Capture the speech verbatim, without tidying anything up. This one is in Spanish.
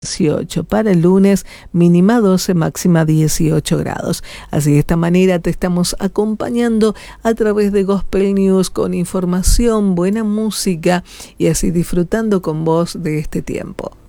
dieciocho, para el lunes mínima doce, máxima dieciocho grados. Así de esta manera te estamos acompañando a través de Gospel News con información, buena música y así disfrutando con vos de este tiempo.